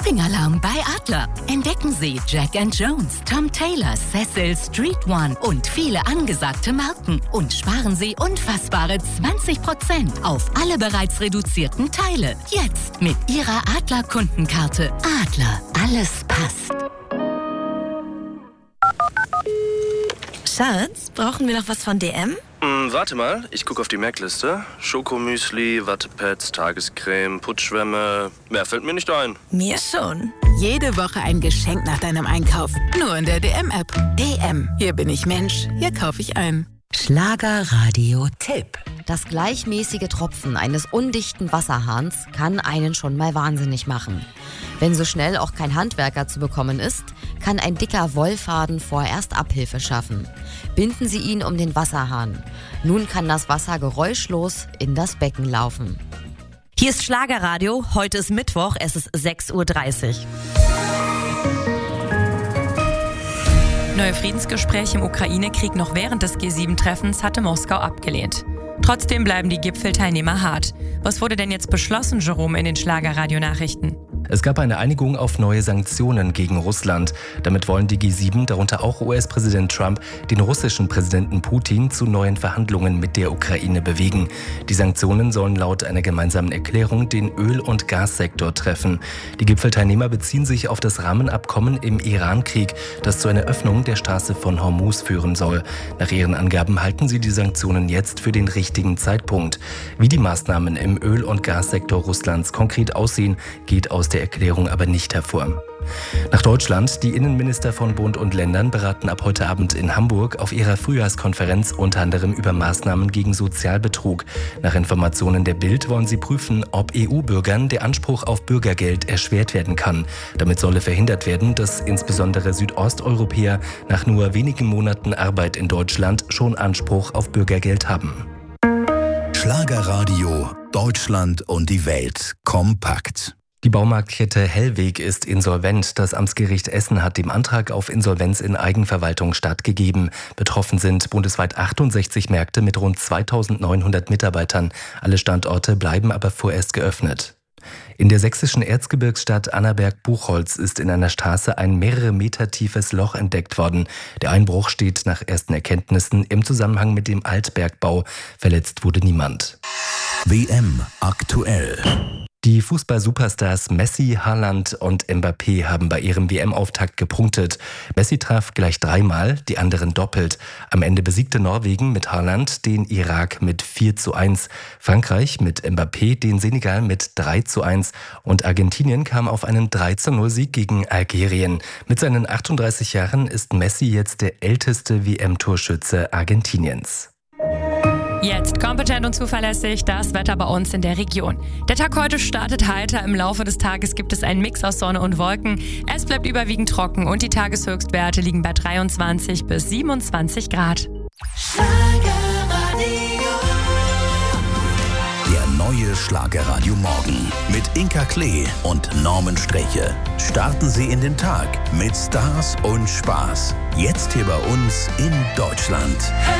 Shopping-Alarm bei Adler. Entdecken Sie Jack & Jones, Tom Taylor, Cecil, Street One und viele angesagte Marken. Und sparen Sie unfassbare 20% auf alle bereits reduzierten Teile. Jetzt mit Ihrer Adler-Kundenkarte. Adler, alles passt. Schatz, brauchen wir noch was von DM? Warte mal, ich gucke auf die Merkliste. Schokomüsli, Wattepads, Tagescreme, Putzschwämme. Mehr fällt mir nicht ein. Mir schon. Jede Woche ein Geschenk nach deinem Einkauf. Nur in der DM-App. DM. Hier bin ich Mensch. Hier kaufe ich ein. Schlagerradio-Tipp. Das gleichmäßige Tropfen eines undichten Wasserhahns kann einen schon mal wahnsinnig machen. Wenn so schnell auch kein Handwerker zu bekommen ist, kann ein dicker Wollfaden vorerst Abhilfe schaffen. Binden Sie ihn um den Wasserhahn. Nun kann das Wasser geräuschlos in das Becken laufen. Hier ist Schlagerradio. Heute ist Mittwoch, es ist 6:30 Uhr. Neue Friedensgespräche im Ukraine-Krieg noch während des G7-Treffens hatte Moskau abgelehnt. Trotzdem bleiben die Gipfelteilnehmer hart. Was wurde denn jetzt beschlossen, Jerome, in den Schlagerradio-Nachrichten? Es gab eine Einigung auf neue Sanktionen gegen Russland. Damit wollen die G7, darunter auch US-Präsident Trump, den russischen Präsidenten Putin zu neuen Verhandlungen mit der Ukraine bewegen. Die Sanktionen sollen laut einer gemeinsamen Erklärung den Öl- und Gassektor treffen. Die Gipfelteilnehmer beziehen sich auf das Rahmenabkommen im Iran-Krieg, das zu einer Öffnung der Straße von Hormuz führen soll. Nach ihren Angaben halten sie die Sanktionen jetzt für den richtigen Zeitpunkt. Wie die Maßnahmen im Öl- und Gassektor Russlands konkret aussehen, geht aus der Erklärung aber nicht hervor. Nach Deutschland. Die Innenminister von Bund und Ländern beraten ab heute Abend in Hamburg auf ihrer Frühjahrskonferenz unter anderem über Maßnahmen gegen Sozialbetrug. Nach Informationen der Bild wollen sie prüfen, ob EU-Bürgern der Anspruch auf Bürgergeld erschwert werden kann. Damit solle verhindert werden, dass insbesondere Südosteuropäer nach nur wenigen Monaten Arbeit in Deutschland schon Anspruch auf Bürgergeld haben. Schlagerradio, Deutschland und die Welt kompakt. Die Baumarktkette Hellweg ist insolvent. Das Amtsgericht Essen hat dem Antrag auf Insolvenz in Eigenverwaltung stattgegeben. Betroffen sind bundesweit 68 Märkte mit rund 2.900 Mitarbeitern. Alle Standorte bleiben aber vorerst geöffnet. In der sächsischen Erzgebirgsstadt Annaberg-Buchholz ist in einer Straße ein mehrere Meter tiefes Loch entdeckt worden. Der Einbruch steht nach ersten Erkenntnissen im Zusammenhang mit dem Altbergbau. Verletzt wurde niemand. WM aktuell. Die Fußball-Superstars Messi, Haaland und Mbappé haben bei ihrem WM-Auftakt gepunktet. Messi traf gleich 3-mal, die anderen doppelt. Am Ende besiegte Norwegen mit Haaland den Irak mit 4:1, Frankreich mit Mbappé den Senegal mit 3:1 und Argentinien kam auf einen 3:0-Sieg gegen Algerien. Mit seinen 38 Jahren ist Messi jetzt der älteste WM-Torschütze Argentiniens. Jetzt kompetent und zuverlässig das Wetter bei uns in der Region. Der Tag heute startet heiter. Im Laufe des Tages gibt es einen Mix aus Sonne und Wolken. Es bleibt überwiegend trocken und die Tageshöchstwerte liegen bei 23 bis 27 Grad. Der neue Schlagerradio Morgen mit Inka Klee und Norman Streche. Starten Sie in den Tag mit Stars und Spaß. Jetzt hier bei uns in Deutschland.